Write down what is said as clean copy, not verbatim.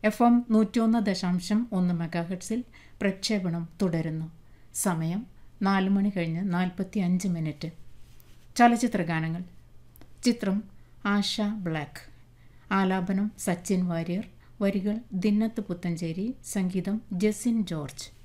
FM 101.1 മെഗാഹെർട്സിൽ പ്രക്ഷേപണം തുടരുന്നു. സമയം 4:45. ചലച്ചിത്ര ഗാനങ്ങൾ. ചിത്രം ആശ ബ്ലാക്ക്. ആലാപനം സച്ചിൻ വാര്യർ. വരികൾ ദിന്നത്ത് പുത്തഞ്ചേരി. സംഗീതം ജസിൻ ജോർജ്.